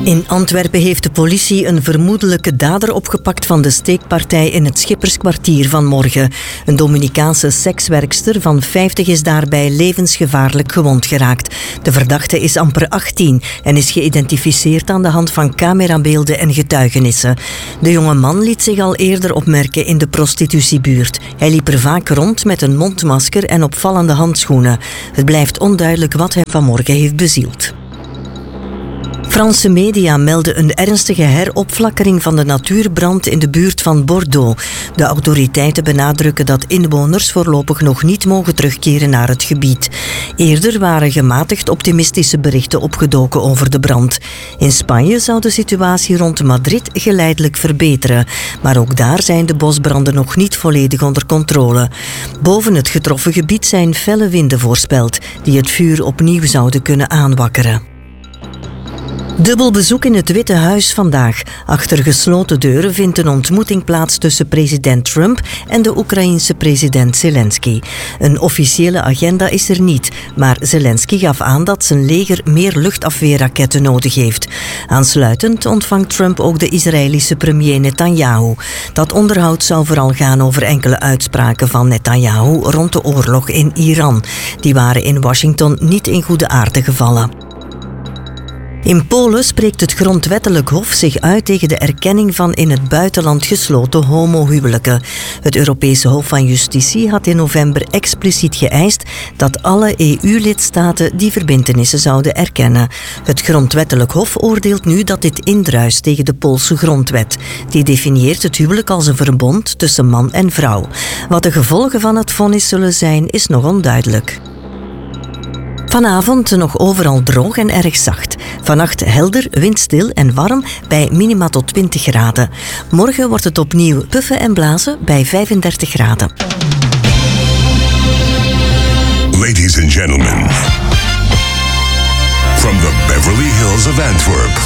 In Antwerpen heeft de politie een vermoedelijke dader opgepakt van de steekpartij in het Schipperskwartier vanmorgen. Een Dominicaanse sekswerkster van 50 is daarbij levensgevaarlijk gewond geraakt. De verdachte is amper 18 en is geïdentificeerd aan de hand van camerabeelden en getuigenissen. De jonge man liet zich al eerder opmerken in de prostitutiebuurt. Hij liep er vaak rond met een mondmasker en opvallende handschoenen. Het blijft onduidelijk wat hem vanmorgen heeft bezield. Franse media melden een ernstige heropflakkering van de natuurbrand in de buurt van Bordeaux. De autoriteiten benadrukken dat inwoners voorlopig nog niet mogen terugkeren naar het gebied. Eerder waren gematigd optimistische berichten opgedoken over de brand. In Spanje zou de situatie rond Madrid geleidelijk verbeteren. Maar ook daar zijn de bosbranden nog niet volledig onder controle. Boven het getroffen gebied zijn felle winden voorspeld, die het vuur opnieuw zouden kunnen aanwakkeren. Dubbel bezoek in het Witte Huis vandaag. Achter gesloten deuren vindt een ontmoeting plaats tussen president Trump en de Oekraïense president Zelensky. Een officiële agenda is er niet, maar Zelensky gaf aan dat zijn leger meer luchtafweerraketten nodig heeft. Aansluitend ontvangt Trump ook de Israëlische premier Netanyahu. Dat onderhoud zou vooral gaan over enkele uitspraken van Netanyahu rond de oorlog in Iran. Die waren in Washington niet in goede aarde gevallen. In Polen spreekt het grondwettelijk hof zich uit tegen de erkenning van in het buitenland gesloten homohuwelijken. Het Europese Hof van Justitie had in november expliciet geëist dat alle EU-lidstaten die verbintenissen zouden erkennen. Het grondwettelijk hof oordeelt nu dat dit indruist tegen de Poolse grondwet. Die definieert het huwelijk als een verbond tussen man en vrouw. Wat de gevolgen van het vonnis zullen zijn, is nog onduidelijk. Vanavond nog overal droog en erg zacht. Vannacht helder, windstil en warm bij minima tot 20 graden. Morgen wordt het opnieuw puffen en blazen bij 35 graden. Ladies and gentlemen, from the Beverly Hills of Antwerp,